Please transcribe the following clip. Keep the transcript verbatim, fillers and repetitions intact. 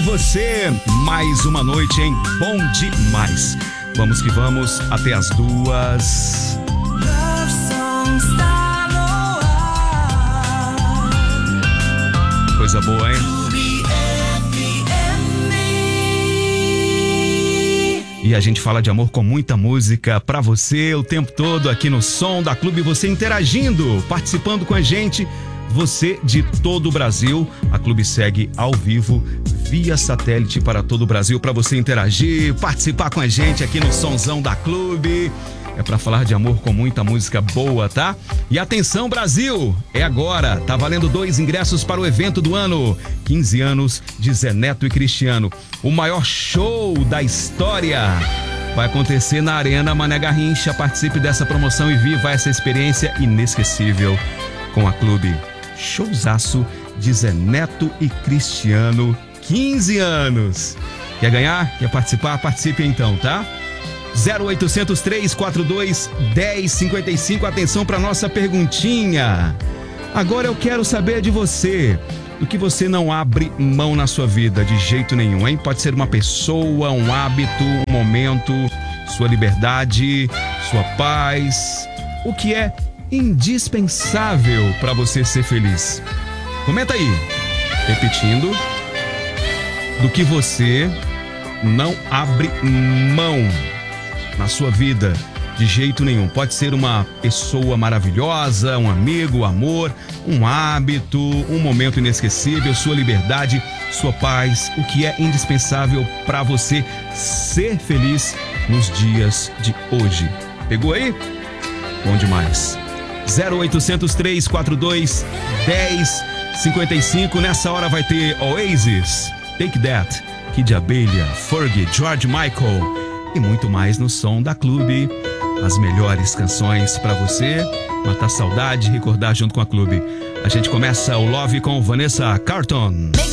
você. Mais uma noite, hein? Bom demais. Vamos que vamos até as duas. Coisa boa, hein? E a gente fala de amor com muita música pra você o tempo todo aqui no Som da Clube, você interagindo, participando com a gente, você de todo o Brasil. A Clube segue ao vivo via satélite para todo o Brasil para você interagir, participar com a gente aqui no Somzão da Clube. É pra falar de amor com muita música boa, tá? E atenção, Brasil! É agora! Tá valendo dois ingressos para o evento do ano. quinze anos de Zé Neto e Cristiano. O maior show da história. Vai acontecer na Arena Mané Garrincha. Participe dessa promoção e viva essa experiência inesquecível com a Clube. Showzaço de Zé Neto e Cristiano. quinze anos. Quer ganhar? Quer participar? Participe então, tá? zero oitocentos, três quatro dois, um zero cinco cinco. Atenção para nossa perguntinha. Agora eu quero saber de você. Do que você não abre mão na sua vida de jeito nenhum, hein? Pode ser uma pessoa, um hábito, um momento, sua liberdade, sua paz. O que é indispensável para você ser feliz? Comenta aí. Repetindo. Do que você não abre mão na sua vida de jeito nenhum. Pode ser uma pessoa maravilhosa, um amigo, amor, um hábito, um momento inesquecível, sua liberdade, sua paz. O que é indispensável para você ser feliz nos dias de hoje? Pegou aí? Bom demais. zero oitocentos, três quatro dois, um zero cinco cinco. Nessa hora vai ter Oasis, Take That, Kid Abelha, Fergie, George Michael e muito mais no Som da Clube. As melhores canções pra você matar saudade e recordar junto com a Clube. A gente começa o Love com Vanessa Carlton.